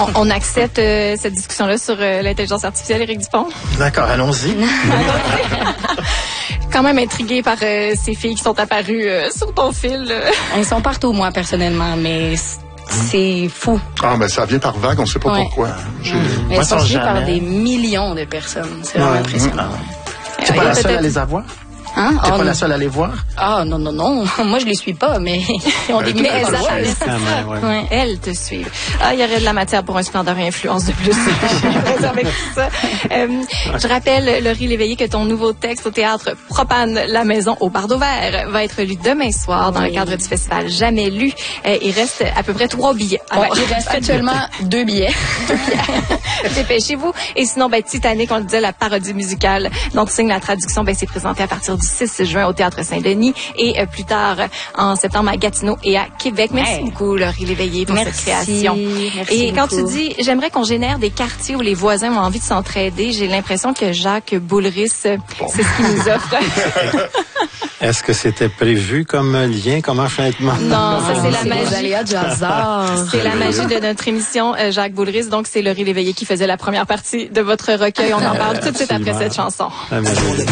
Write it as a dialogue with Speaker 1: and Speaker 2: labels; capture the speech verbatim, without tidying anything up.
Speaker 1: on, on accepte euh, cette discussion-là sur euh, l'intelligence artificielle, Éric Dupont.
Speaker 2: D'accord, allons-y.
Speaker 1: Quand même intriguée par euh, ces filles qui sont apparues euh, sur ton fil. Euh.
Speaker 3: Elles sont partout, moi, personnellement, mais c'est fou.
Speaker 4: Ah, mais ça vient par vague, on ne sait pas
Speaker 3: ouais.
Speaker 4: pourquoi. J'ai...
Speaker 3: Elles
Speaker 2: Moi,
Speaker 3: sont
Speaker 2: sans
Speaker 3: suivies
Speaker 2: jamais.
Speaker 3: par des millions de personnes. C'est vraiment
Speaker 2: Ouais.
Speaker 3: impressionnant.
Speaker 2: Tu n'es pas la seule à les avoir?
Speaker 3: Hein?
Speaker 2: Tu n'es
Speaker 3: Oh,
Speaker 2: pas
Speaker 3: non.
Speaker 2: la seule à les voir?
Speaker 3: Ah, non, non, non. Moi, je les suis pas, mais ils ont des
Speaker 1: Mais elles
Speaker 3: millions de
Speaker 1: apparaissent,
Speaker 3: followers.
Speaker 1: c'est ça.
Speaker 5: ouais.
Speaker 1: Ouais. Elles te suivent. Ah, il y aurait de la matière pour un splendeur et influence de plus. Avec tout ça. Euh, je rappelle, Laurie Léveillé, que ton nouveau texte au théâtre Propane, la maison au Bardeau Vert va être lu demain soir dans
Speaker 3: oui.
Speaker 1: le cadre du festival Jamais lu. Euh, il reste à peu près trois billets.
Speaker 3: Ouais, il reste actuellement deux billets.
Speaker 1: Dépêchez-vous. Et sinon, ben, Titanic, on le disait, la parodie musicale dont tu signes la traduction, ben, c'est présenté à partir du six juin au Théâtre Saint-Denis et euh, plus tard en septembre à Gatineau et à Québec. Merci
Speaker 3: Ouais.
Speaker 1: beaucoup, Laurie Léveillé, pour
Speaker 3: Merci.
Speaker 1: cette création.
Speaker 3: Merci
Speaker 1: et quand
Speaker 3: beaucoup.
Speaker 1: tu dis, j'aimerais qu'on génère des quartiers où les voisins ont envie de s'entraider, j'ai l'impression que Jacques Boulris, euh, c'est ce qu'il nous offre.
Speaker 5: Est-ce que c'était prévu comme lien, comme enchantement?
Speaker 1: Non, ça c'est la
Speaker 3: C'est les
Speaker 1: magie.
Speaker 3: aléas du hasard.
Speaker 1: C'est la magie de notre émission, euh, Jacques Boulris. Donc, c'est Laurie Léveillé qui faisait la première partie de votre recueil. On en parle tout de suite après cette chanson.
Speaker 5: La magie.